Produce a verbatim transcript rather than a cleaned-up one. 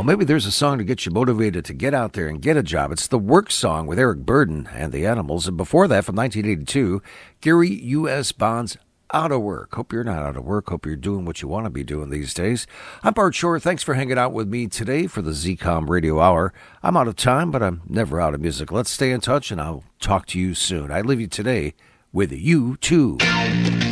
maybe there's a song to get you motivated to get out there and get a job. It's the Work Song with Eric Burden and the Animals. And before that, from nineteen eighty-two, Gary U S. Bond's Out of Work. Hope you're not out of work. Hope you're doing what you want to be doing these days. I'm Bart Shore. Thanks for hanging out with me today for the Z COM Radio Hour. I'm out of time, but I'm never out of music. Let's stay in touch, and I'll talk to you soon. I leave you today with U two.